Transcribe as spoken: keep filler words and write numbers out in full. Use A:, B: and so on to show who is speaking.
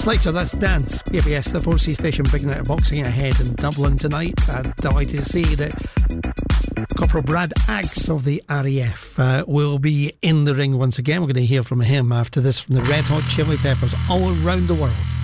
A: Slater, that's Dance. P B S, the four C station, big night of boxing ahead in Dublin tonight. I'm delighted to see that Corporal Brad Axe of the R A F uh, will be in the ring once again. We're going to hear from him after this from the Red Hot Chili Peppers, All Around the World.